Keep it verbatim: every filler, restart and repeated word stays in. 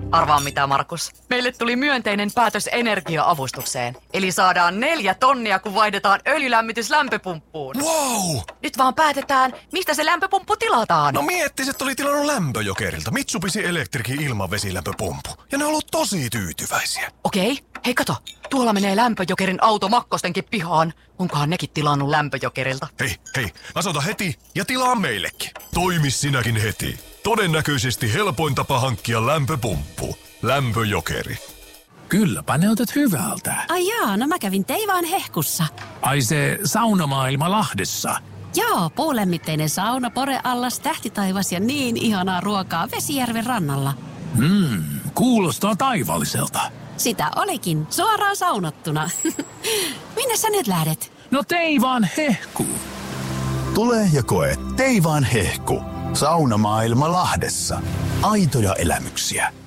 Arvaa mitä, Markus. Meille tuli myönteinen päätös energia-avustukseen. Eli saadaan neljä tonnia, kun vaihdetaan öljylämmitys lämpöpumppuun. Wow! Nyt vaan päätetään, mistä se lämpöpumppu tilataan. No miettis, että oli tilannut Lämpöjokerilta Mitsubishi Electricin ilmavesilämpöpumppu. Ja ne on ollut tosi tyytyväisiä. Okei, hei kato. Tuolla menee Lämpöjokerin auto Makkostenkin pihaan. Onkohan nekin tilannut Lämpöjokerilta? Hei, hei, asota heti ja tilaa meillekin. Toimi sinäkin heti. Todennäköisesti helpoin tapa hankkia lämpöpumppu. Lämpöjokeri. Kylläpä ne otat hyvältä. Ai jaa, no mä kävin Teivaan hehkussa. Ai se saunamaailma Lahdessa. Joo, puulämmitteinen sauna, poreallas, tähtitaivas ja niin ihanaa ruokaa Vesijärven rannalla. Mmm, kuulostaa taivalliselta. Sitä olikin, suoraan saunottuna. Minne sä nyt lähdet? No Teivaan hehkuun. Tule ja koe Teivaan hehku. Saunamaailma Lahdessa. Aitoja elämyksiä.